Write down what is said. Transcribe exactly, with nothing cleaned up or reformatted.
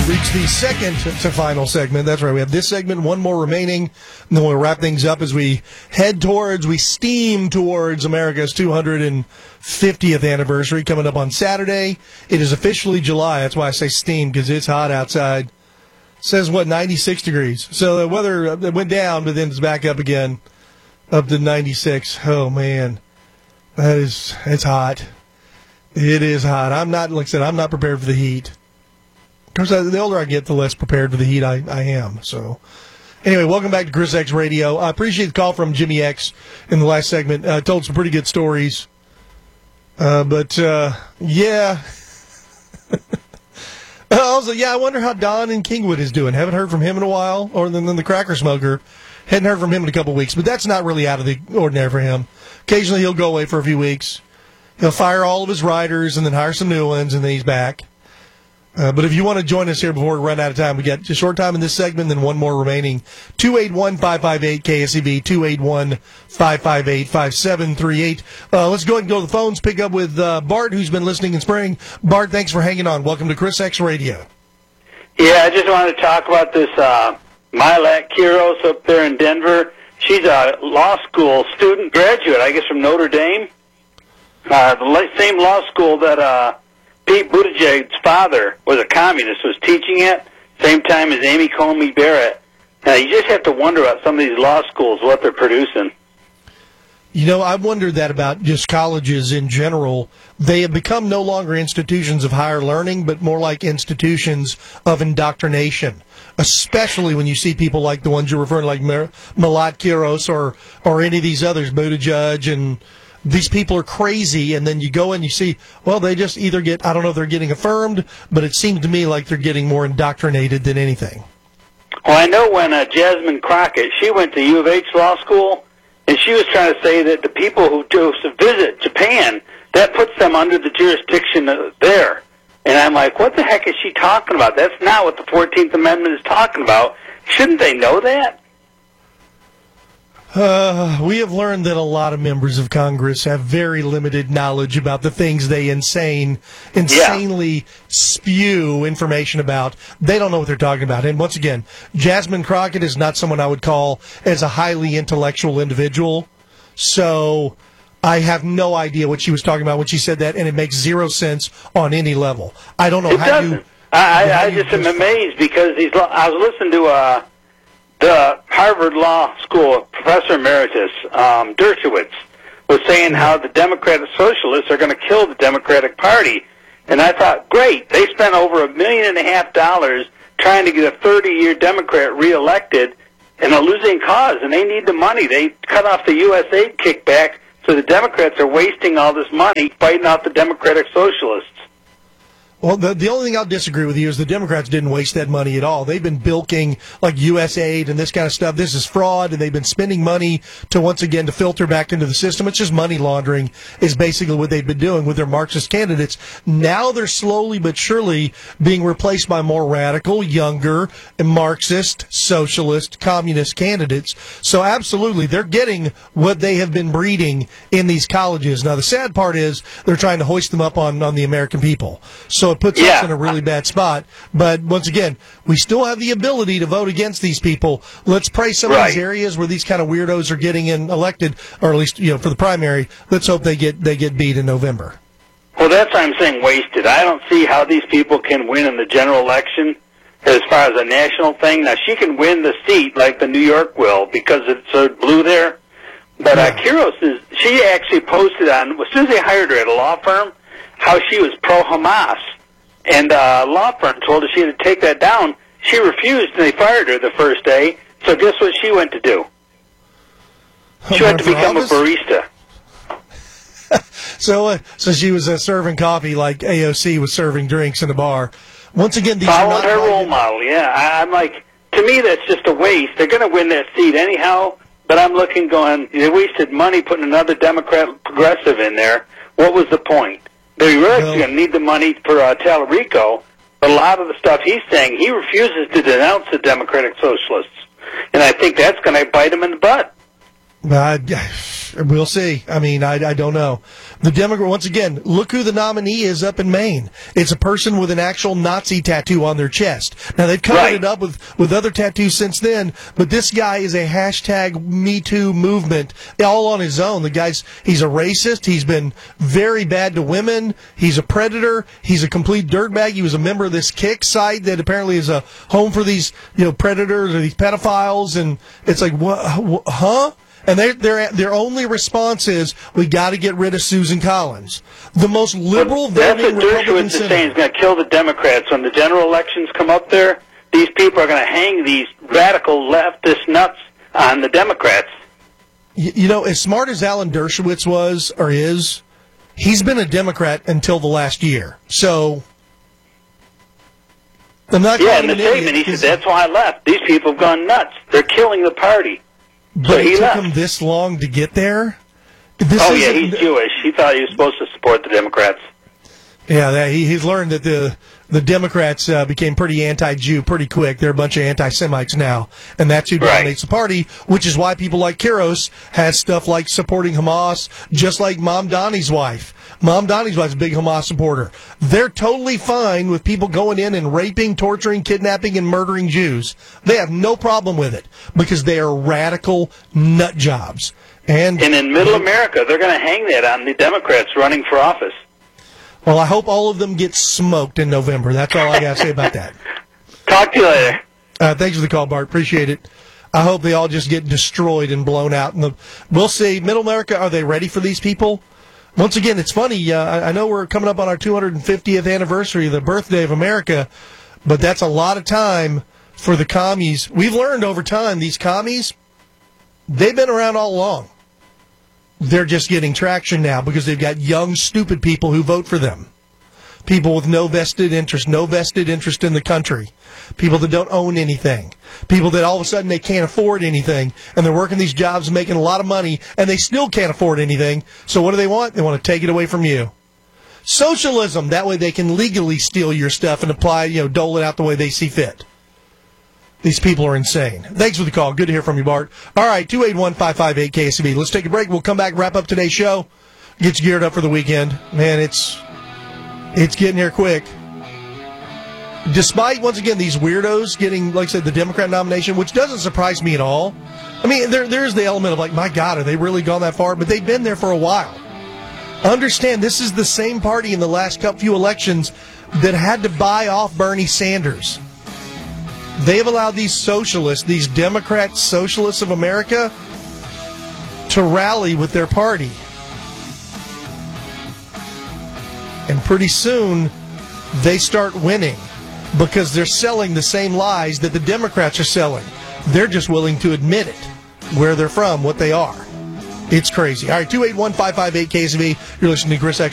reached the second to final segment. That's right. We have this segment, one more remaining, and then we'll wrap things up as we head towards, we steam towards America's two hundred fiftieth anniversary coming up on Saturday. It is officially July. That's why I say steam, because it's hot outside. It says, what, ninety-six degrees. So the weather went down, but then it's back up again, up to ninety-six. Oh, man. That is, it's hot. It is hot. I'm not, like I said, I'm not prepared for the heat. Because the older I get, the less prepared for the heat I, I am. So, anyway, welcome back to Chris X Radio. I appreciate the call from Jimmy X in the last segment. Uh, told some pretty good stories. Uh, but, uh, yeah. Also, yeah, I wonder how Don in Kingwood is doing. Haven't heard from him in a while. Or then, then the Cracker Smoker. Hadn't heard from him in a couple of weeks. But that's not really out of the ordinary for him. Occasionally he'll go away for a few weeks. He'll fire all of his riders and then hire some new ones, and then he's back. Uh, but if you want to join us here before we run out of time, we got a short time in this segment, then one more remaining. two eight one, five five eight, K S E B, two eight one, five five eight, five seven three eight. Uh, let's go ahead and go to the phones, pick up with uh, Bart, who's been listening in spring. Bart, thanks for hanging on. Welcome to Chris X Radio. Yeah, I just wanted to talk about this uh, Milat Quiros up there in Denver. She's a law school student graduate, I guess, from Notre Dame. Uh, the same law school that... Uh, Pete Buttigieg's father was a communist, was teaching at same time as Amy Coney Barrett. Now, you just have to wonder about some of these law schools, what they're producing. You know, I wondered that about just colleges in general. They have become no longer institutions of higher learning, but more like institutions of indoctrination, especially when you see people like the ones you're referring to, like Milat Quiros or, or any of these others, Buttigieg, and these people are crazy, and then you go and you see, well, they just either get, I don't know if they're getting affirmed, but it seems to me like they're getting more indoctrinated than anything. Well, I know when uh, Jasmine Crockett, she went to U of H Law School, and she was trying to say that the people who go to visit Japan, that puts them under the jurisdiction of there. And I'm like, what the heck is she talking about? That's not what the fourteenth Amendment is talking about. Shouldn't they know that? Uh, we have learned that a lot of members of Congress have very limited knowledge about the things they insane, insanely yeah. spew information about. They don't know what they're talking about. And once again, Jasmine Crockett is not someone I would call as a highly intellectual individual. So I have no idea what she was talking about when she said that, and it makes zero sense on any level. I don't know it how doesn't. you... I, how I you just am amazed because these. I was listening to... Uh, The Harvard Law School professor emeritus, um, Dershowitz, was saying how the Democratic Socialists are going to kill the Democratic Party. And I thought, great, they spent over a million and a half dollars trying to get a thirty-year Democrat reelected in a losing cause, and they need the money. They cut off the U S aid kickback, so the Democrats are wasting all this money fighting off the Democratic Socialists. Well, the, the only thing I'll disagree with you is the Democrats didn't waste that money at all. They've been bilking like U S aid and this kind of stuff. This is fraud, and they've been spending money to, once again, to filter back into the system. It's just money laundering is basically what they've been doing with their Marxist candidates. Now they're slowly but surely being replaced by more radical, younger, Marxist, socialist, communist candidates. So absolutely, they're getting what they have been breeding in these colleges. Now, the sad part is they're trying to hoist them up on, on the American people. So it puts yeah. us in a really bad spot. But once again, we still have the ability to vote against these people. Let's pray some right. of these areas where these kind of weirdos are getting in elected, or at least, you know, for the primary, let's hope they get they get beat in November. Well, that's why I'm saying wasted. I don't see how these people can win in the general election as far as a national thing. Now, she can win the seat like the New York will because it's so blue there. But yeah. uh, Quiros is, she actually posted on, as soon as they hired her at a law firm, how she was pro-Hamas. And uh, a law firm told her she had to take that down. She refused, and they fired her the first day. So guess what she went to do? She went to become office? a barista. so uh, so she was uh, serving coffee like A O C was serving drinks in a bar. Once again, these Following are not her private. role model, yeah. I, I'm like, to me, that's just a waste. They're going to win that seat anyhow, but I'm looking going, they wasted money putting another Democrat progressive in there. What was the point? They were actually going to need the money for uh, Tallarico, but a lot of the stuff he's saying, he refuses to denounce the Democratic Socialists. And I think that's going to bite him in the butt. Uh, we'll see. I mean, I, I don't know. The Democrat, once again, look who the nominee is up in Maine. It's a person with an actual Nazi tattoo on their chest. Now, they've covered Right. it up with, with other tattoos since then, but this guy is a hashtag Me Too movement all on his own. The guy's, he's a racist. He's been very bad to women. He's a predator. He's a complete dirtbag. He was a member of this Kick site that apparently is a home for these, you know, predators or these pedophiles. And it's like, what, what huh? And their their their only response is, we got to get rid of Susan Collins, the most liberal That's voting what Republican Dershowitz is saying. senator. He's going to kill the Democrats. When the general elections come up there, these people are going to hang these radical leftist nuts on the Democrats. You, you know, as smart as Alan Dershowitz was or is, he's been a Democrat until the last year. So I'm not Yeah, calling in the him an statement, he idiot, said, that's why I left. These people have gone nuts. They're killing the party. but So it he took left. him this long to get there. This Oh, yeah, isn't- he's Jewish. He thought he was supposed to support the Democrats. Yeah, that, he, he's learned that the the Democrats uh, became pretty anti-Jew pretty quick. They're a bunch of anti-Semites now, and that's who Right. dominates the party, which is why people like Kiros has stuff like supporting Hamas, just like Mom Donnie's wife. Mom Donnie's wife's a big Hamas supporter. They're totally fine with people going in and raping, torturing, kidnapping, and murdering Jews. They have no problem with it because they are radical nut jobs. And, And in middle America, they're going to hang that on the Democrats running for office. well, I hope all of them get smoked in November. That's all I got to say about that. Talk to you later. Uh, thanks for the call, Bart. Appreciate it. I hope they all just get destroyed and blown out. And the, we'll see. Middle America, are they ready for these people? Once again, it's funny. Uh, I, I know we're coming up on our two hundred fiftieth anniversary, the birthday of America, but that's a lot of time for the commies. We've learned over time, these commies, they've been around all along. They're just getting traction now because they've got young, stupid people who vote for them. People with no vested interest, no vested interest in the country. People that don't own anything. People that all of a sudden they can't afford anything, and they're working these jobs making a lot of money, and they still can't afford anything. So what do they want? They want to take it away from you. Socialism, that way they can legally steal your stuff and apply, you know, dole it out the way they see fit. These people are insane. Thanks for the call. Good to hear from you, Bart. All right, two eight one, five five eight, K S C B. Let's take a break. We'll come back, wrap up today's show, get you geared up for the weekend. Man, it's it's getting here quick. Despite, once again, these weirdos getting, like I said, the Democrat nomination, which doesn't surprise me at all. I mean, there there's the element of like, my God, have they really gone that far? But they've been there for a while. Understand, this is the same party in the last couple few elections that had to buy off Bernie Sanders. They've allowed these socialists, these Democrat socialists of America, to rally with their party. And pretty soon, they start winning because they're selling the same lies that the Democrats are selling. They're just willing to admit it, where they're from, what they are. It's crazy. All right, two eight one, five five eight, K S B. You're listening to Chris X.